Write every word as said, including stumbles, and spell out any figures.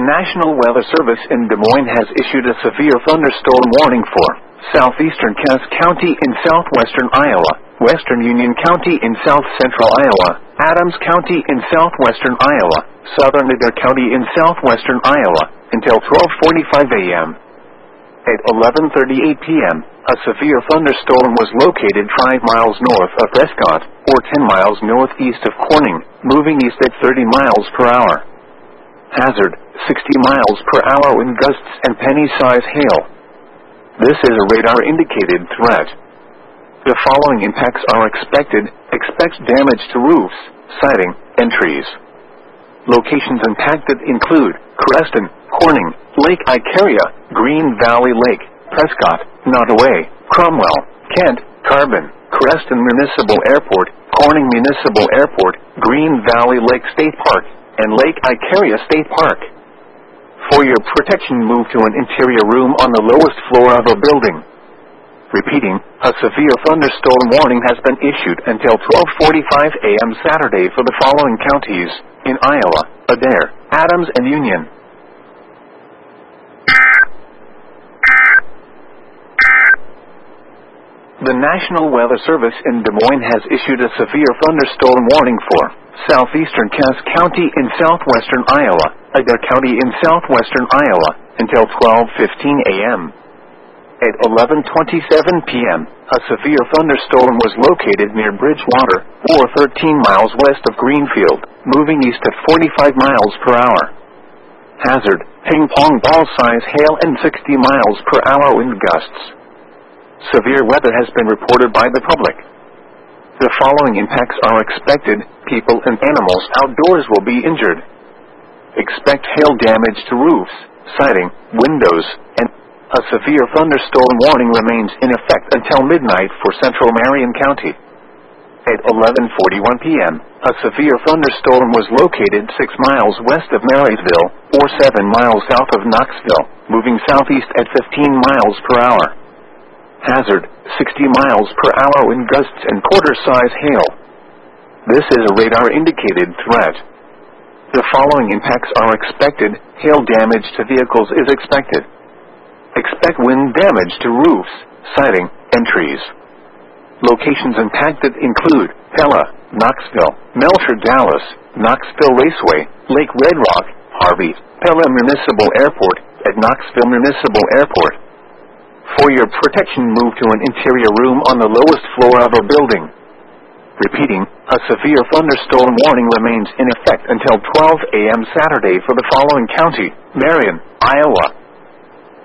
National Weather Service in Des Moines has issued a severe thunderstorm warning for southeastern Cass County in southwestern Iowa, western Union County in south-central Iowa, Adams County in southwestern Iowa, southern Adair County in southwestern Iowa, until twelve forty-five a m At eleven thirty-eight p m, a severe thunderstorm was located five miles north of Prescott, or ten miles northeast of Corning, moving east at thirty miles per hour. Hazard, sixty miles per hour wind gusts and penny-size hail. This is a radar-indicated threat. The following impacts are expected. Expect damage to roofs, siding, and trees. Locations impacted include Creston, Corning, Lake Icaria, Green Valley Lake, Prescott, Nottoway, Cromwell, Kent, Carbon, Creston Municipal Airport, Corning Municipal Airport, Green Valley Lake State Park, and Lake Icaria State Park. For your protection, move to an interior room on the lowest floor of a building. Repeating, a severe thunderstorm warning has been issued until twelve forty-five a m Saturday for the following counties in Iowa: Adair, Adams, and Union. The National Weather Service in Des Moines has issued a severe thunderstorm warning for southeastern Cass County in southwestern Iowa, Adair County in southwestern Iowa, until twelve fifteen a m At eleven twenty-seven p m, a severe thunderstorm was located near Bridgewater, or thirteen miles west of Greenfield, moving east at forty-five miles per hour. Hazard, ping-pong ball-size hail and sixty miles per hour wind gusts. Severe weather has been reported by the public. The following impacts are expected. People and animals outdoors will be injured. Expect hail damage to roofs, siding, windows, and a severe thunderstorm warning remains in effect until midnight for central Marion County. At eleven forty-one p m, a severe thunderstorm was located six miles west of Marysville, or seven miles south of Knoxville, moving southeast at fifteen miles per hour. Hazard, sixty miles per hour wind gusts and quarter-size hail. This is a radar-indicated threat. The following impacts are expected. Hail damage to vehicles is expected. Expect wind damage to roofs, siding, and trees. Locations impacted include Pella, Knoxville, Melcher, Dallas, Knoxville Raceway, Lake Red Rock, Harvey, Pella Municipal Airport, at Knoxville Municipal Airport. For your protection, move to an interior room on the lowest floor of a building. Repeating, a severe thunderstorm warning remains in effect until twelve a m Saturday for the following county: Marion, Iowa,